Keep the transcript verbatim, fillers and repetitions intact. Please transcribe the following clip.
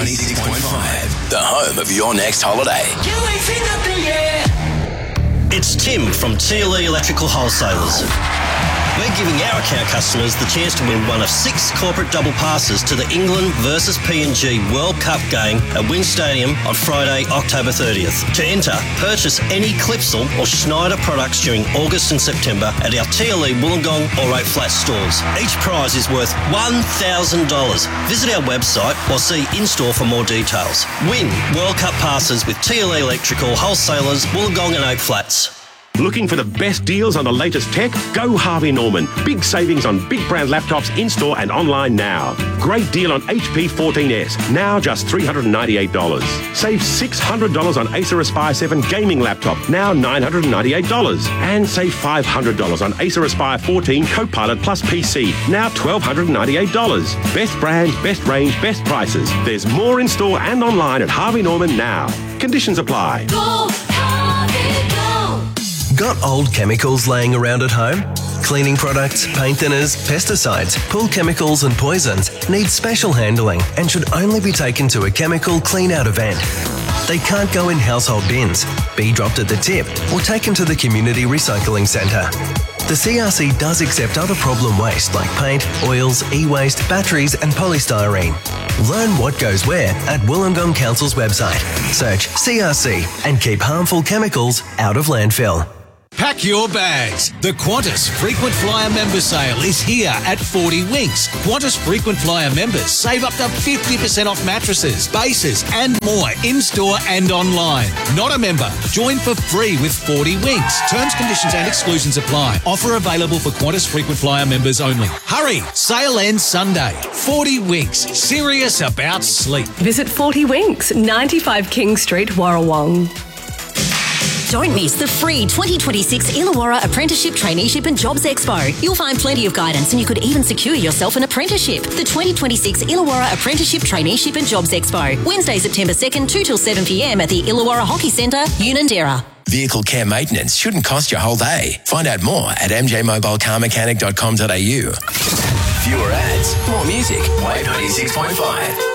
ninety-six point five, the home of your next holiday. You ain't seen nothing yet. It's Tim from T L E Electrical Wholesalers. We're giving our account customers the chance to win one of six corporate double passes to the England versus P N G World Cup game at Wynn Stadium on Friday, October thirtieth. To enter, purchase any Clipsal or Schneider products during August and September at our T L E Wollongong or Oak Flats stores. Each prize is worth one thousand dollars. Visit our website or see in-store for more details. Win World Cup passes with T L E Electrical Wholesalers, Wollongong and Oak Flats. Looking for the best deals on the latest tech? Go Harvey Norman. Big savings on big brand laptops in-store and online now. Great deal on H P fourteen S, now just three hundred ninety-eight dollars. Save six hundred dollars on Acer Aspire seven gaming laptop, now nine hundred ninety-eight dollars. And save five hundred dollars on Acer Aspire fourteen Copilot Plus P C, now one thousand two hundred ninety-eight dollars. Best brands, best range, best prices. There's more in-store and online at Harvey Norman now. Conditions apply. Go, Harvey, go. Got old chemicals laying around at home? Cleaning products, paint thinners, pesticides, pool chemicals and poisons need special handling and should only be taken to a chemical clean-out event. They can't go in household bins, be dropped at the tip or taken to the community recycling centre. The C R C does accept other problem waste like paint, oils, e-waste, batteries and polystyrene. Learn what goes where at Wollongong Council's website. Search C R C and keep harmful chemicals out of landfill. Pack your bags. The Qantas Frequent Flyer Member Sale is here at forty Winks. Qantas Frequent Flyer members save up to fifty percent off mattresses, bases and more in-store and online. Not a member? Join for free with forty Winks. Terms, conditions and exclusions apply. Offer available for Qantas Frequent Flyer members only. Hurry! Sale ends Sunday. forty Winks. Serious about sleep. Visit forty Winks, ninety-five King Street, Warrawong. Don't miss the free twenty twenty-six Illawarra Apprenticeship, Traineeship and Jobs Expo. You'll find plenty of guidance and you could even secure yourself an apprenticeship. The twenty twenty-six Illawarra Apprenticeship, Traineeship and Jobs Expo. Wednesday, September second, two till seven p m at the Illawarra Hockey Centre, Unanderra. Vehicle care maintenance shouldn't cost your whole day. Find out more at m j mobile car mechanic dot com dot a u. Fewer ads, more music. Wave ninety-six point five.